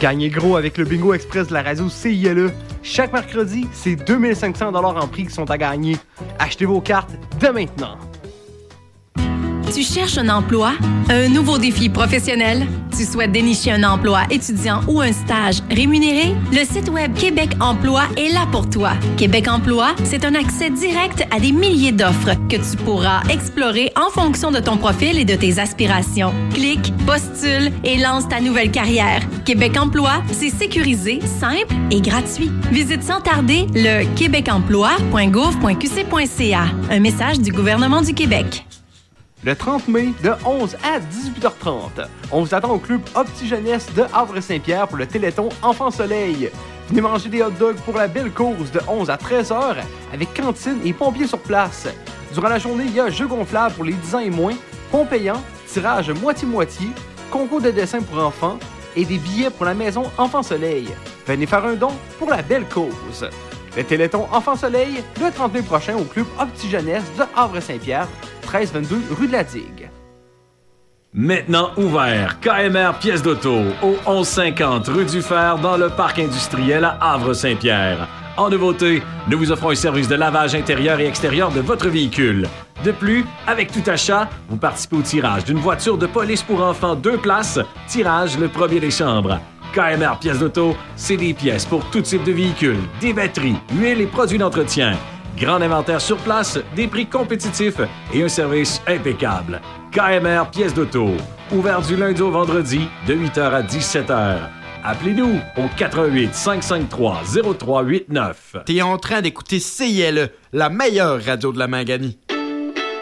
Gagnez gros avec le Bingo Express de la radio CILE. Chaque mercredi, c'est 2500 $ en prix qui sont à gagner. Achetez vos cartes dès maintenant. Tu cherches un emploi? Un nouveau défi professionnel? Tu souhaites dénicher un emploi étudiant ou un stage rémunéré? Le site web Québec Emploi est là pour toi. Québec Emploi, c'est un accès direct à des milliers d'offres que tu pourras explorer en fonction de ton profil et de tes aspirations. Clique, postule et lance ta nouvelle carrière. Québec Emploi, c'est sécurisé, simple et gratuit. Visite sans tarder le québecemploi.gouv.qc.ca. Un message du gouvernement du Québec. Le 30 mai, de 11 à 18h30, on vous attend au club Opti-Jeunesse de Havre-Saint-Pierre pour le Téléthon Enfant Soleil. Venez manger des hot dogs pour la belle cause de 11 à 13h avec cantine et pompiers sur place. Durant la journée, il y a jeux gonflables pour les 10 ans et moins, ponts payants, tirage moitié-moitié, concours de dessin pour enfants et des billets pour la maison Enfant Soleil. Venez faire un don pour la belle cause. Le Téléthon Enfant Soleil, le 30 mai prochain au club Opti-Jeunesse de Havre-Saint-Pierre, 1322 rue de la Digue. Maintenant ouvert, KMR Pièces d'auto, au 1150 rue du Fer, dans le parc industriel à Havre-Saint-Pierre. En nouveauté, nous vous offrons un service de lavage intérieur et extérieur de votre véhicule. De plus, avec tout achat, vous participez au tirage d'une voiture de police pour enfants 2 places, tirage le premier des chambres. KMR Pièces d'auto, c'est des pièces pour tout type de véhicule, des batteries, huiles et produits d'entretien. Grand inventaire sur place, des prix compétitifs et un service impeccable. KMR Pièces d'auto, ouvert du lundi au vendredi de 8h à 17h. Appelez-nous au 88 553 0389. T'es en train d'écouter CILE, la meilleure radio de la Manganie.